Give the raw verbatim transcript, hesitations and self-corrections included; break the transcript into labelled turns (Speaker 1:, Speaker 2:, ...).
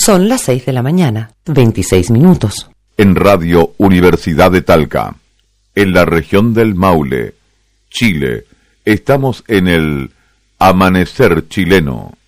Speaker 1: Son las seis de la mañana, veintiséis minutos.
Speaker 2: En Radio Universidad de Talca, en la región del Maule, Chile, estamos en el Amanecer Chileno.